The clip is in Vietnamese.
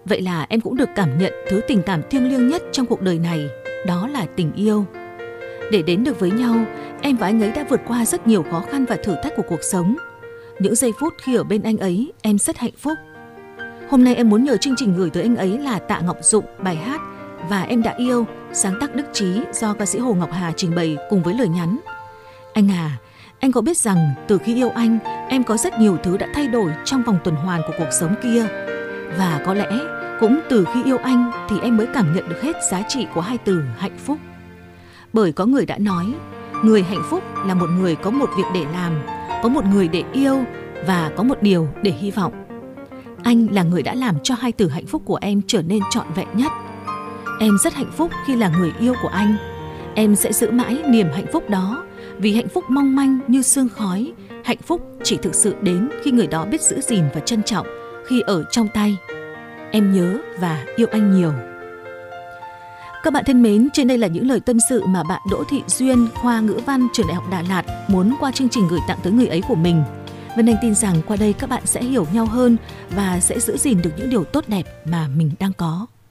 Vậy là em cũng được cảm nhận thứ tình cảm thiêng liêng nhất trong cuộc đời này, đó là tình yêu. Để đến được với nhau, em và anh ấy đã vượt qua rất nhiều khó khăn và thử thách của cuộc sống. Những giây phút khi ở bên anh ấy, em rất hạnh phúc. Hôm nay em muốn nhờ chương trình gửi tới anh ấy là Tạ Ngọc Dụng bài hát Và Em Đã Yêu, sáng tác Đức Trí do ca sĩ Hồ Ngọc Hà trình bày cùng với lời nhắn. Anh à, anh có biết rằng từ khi yêu anh, em có rất nhiều thứ đã thay đổi trong vòng tuần hoàn của cuộc sống kia. Và có lẽ cũng từ khi yêu anh thì em mới cảm nhận được hết giá trị của hai từ hạnh phúc. Bởi có người đã nói, người hạnh phúc là một người có một việc để làm, có một người để yêu và có một điều để hy vọng. Anh là người đã làm cho hai từ hạnh phúc của em trở nên trọn vẹn nhất. Em rất hạnh phúc khi là người yêu của anh. Em sẽ giữ mãi niềm hạnh phúc đó, vì hạnh phúc mong manh như sương khói. Hạnh phúc chỉ thực sự đến khi người đó biết giữ gìn và trân trọng khi ở trong tay. Em nhớ và yêu anh nhiều. Các bạn thân mến, trên đây là những lời tâm sự mà bạn Đỗ Thị Duyên, khoa ngữ văn trường Đại học Đà Lạt muốn qua chương trình gửi tặng tới người ấy của mình. Vân Anh tin rằng qua đây các bạn sẽ hiểu nhau hơn và sẽ giữ gìn được những điều tốt đẹp mà mình đang có.